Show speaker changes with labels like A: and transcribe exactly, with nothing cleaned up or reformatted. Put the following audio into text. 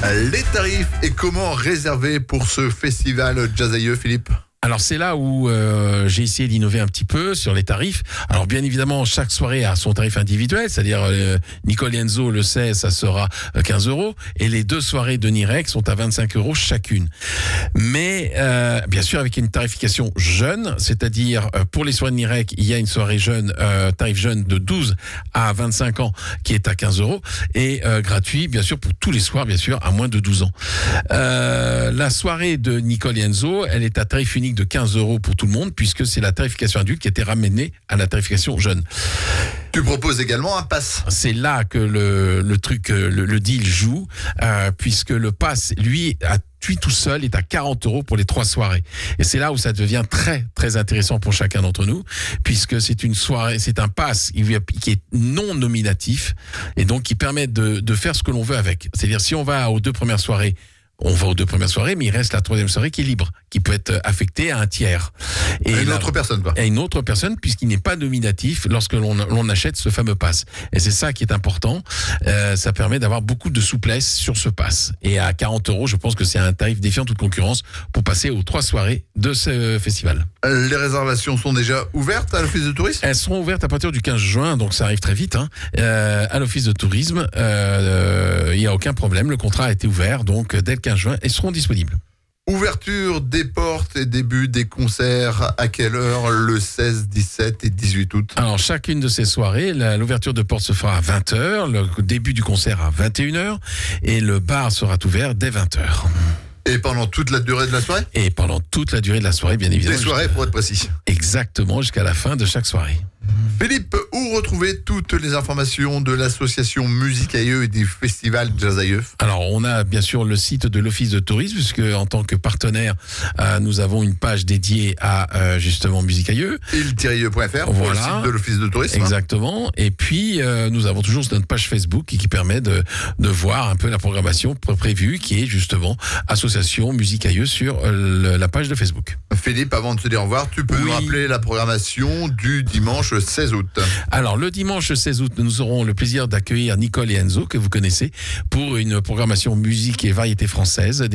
A: Les tarifs et comment réserver pour ce festival Jazz-Aïeux, Philippe ?
B: Alors c'est là où euh, j'ai essayé d'innover un petit peu sur les tarifs. Alors bien évidemment, chaque soirée a son tarif individuel, c'est-à-dire euh, Nicole et Enzo le sait, ça sera quinze euros, et les deux soirées de Nirek sont à vingt-cinq euros chacune. Mais euh, bien sûr avec une tarification jeune, c'est-à-dire euh, pour les soirées de Nirek, il y a une soirée jeune, euh, tarif jeune de douze à vingt-cinq ans qui est à quinze euros, et euh, gratuit bien sûr pour tous les soirs, bien sûr à moins de douze ans. Euh, la soirée de Nicole et Enzo, elle est à tarif unique de quinze euros pour tout le monde, puisque c'est la tarification adulte qui a été ramenée à la tarification jeune.
A: Tu proposes également un pass.
B: C'est là que le, le truc, le, le deal joue, euh, puisque le pass, lui, à lui tout seul est à quarante euros pour les trois soirées. Et c'est là où ça devient très, très intéressant pour chacun d'entre nous, puisque c'est une soirée, c'est un pass qui est non nominatif, et donc qui permet de, de faire ce que l'on veut avec. C'est-à-dire, si on va aux deux premières soirées, on va aux deux premières soirées, mais il reste la troisième soirée qui est libre, qui peut être affectée à un tiers.
A: Et à une
B: là,
A: autre personne, quoi.
B: À une autre personne, puisqu'il n'est pas nominatif lorsque l'on, l'on achète ce fameux pass. Et c'est ça qui est important. Euh, ça permet d'avoir beaucoup de souplesse sur ce pass. Et à quarante euros, je pense que c'est un tarif défiant toute concurrence pour passer aux trois soirées de ce festival.
A: Les réservations sont déjà ouvertes à l'Office de tourisme ?
B: Elles seront ouvertes à partir du quinze juin, donc ça arrive très vite. Hein. Euh, à l'Office de tourisme, il euh, n'y a aucun problème. Le contrat a été ouvert, donc dès le quinze juin, elles seront disponibles.
A: Ouverture des portes et début des concerts, à quelle heure le seize, dix-sept et dix-huit août ?
B: Alors, chacune de ces soirées, la, l'ouverture de porte se fera à vingt heures, le début du concert à vingt et une heures, et le bar sera ouvert dès vingt heures.
A: Et pendant toute la durée de la soirée ?
B: Et pendant toute la durée de la soirée, bien évidemment.
A: Des soirées, pour être précis.
B: Exactement, jusqu'à la fin de chaque soirée.
A: Philippe, où retrouver toutes les informations de l'association Musicaïeux et du festival Jazz-Aïeux ?
B: Alors, on a bien sûr le site de l'Office de tourisme, puisque en tant que partenaire, euh, nous avons une page dédiée à euh, justement Musicaïeux.
A: il tiret point f r,
B: voilà.
A: Le site de l'Office de tourisme.
B: Exactement. Et puis, euh, nous avons toujours notre page Facebook qui, qui permet de, de voir un peu la programmation pré- prévue, qui est justement Association Musicaïeux sur euh, le, la page de Facebook.
A: Philippe, avant de se dire au revoir, tu peux
B: oui.
A: nous rappeler la programmation du dimanche seize août.
B: Alors, le dimanche seize août, nous aurons le plaisir d'accueillir Nicole et Enzo, que vous connaissez, pour une programmation musique et variété française.